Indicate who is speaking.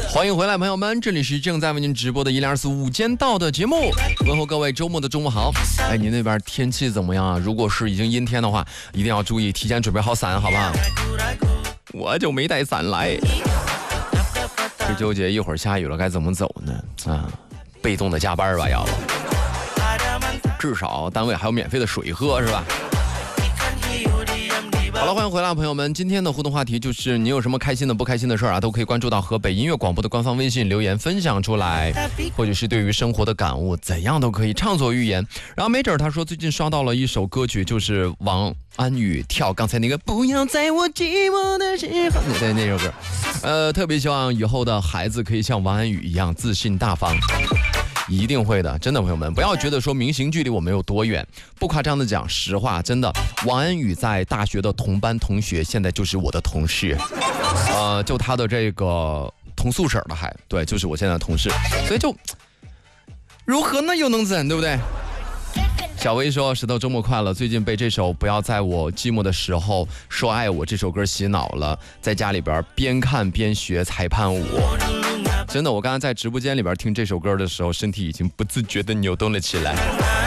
Speaker 1: 欢迎回来，朋友们，这里是正在为您直播的10245午间到的节目，问候各位周末的中午好。哎，您那边天气怎么样啊？如果是已经阴天的话，一定要注意提前准备好伞，好不好？我就没带伞来，这纠结一会儿下雨了该怎么走呢？啊，被动的加班吧，要不至少单位还有免费的水喝，是吧？好了，欢迎回来，朋友们。今天的互动话题就是，你有什么开心的、不开心的事儿啊，都可以关注到河北音乐广播的官方微信留言分享出来，或者是对于生活的感悟，怎样都可以畅所欲言。然后没准他说最近刷到了一首歌曲，就是王安宇跳刚才那个不要在我寂寞的时候那首歌，特别希望以后的孩子可以像王安宇一样自信大方。一定会的，真的，朋友们，不要觉得说明星距离我们有多远，不夸张的讲，实话，真的，王安宇在大学的同班同学，现在就是我的同事，就他的这个同宿舍的还对，就是我现在的同事，所以就如何呢？又能怎，对不对？小薇说：“石头周末快乐！最近被这首《不要在我寂寞的时候说爱我》这首歌洗脑了，在家里边边看边学裁判舞。真的，我刚才在直播间里边听这首歌的时候，身体已经不自觉地扭动了起来。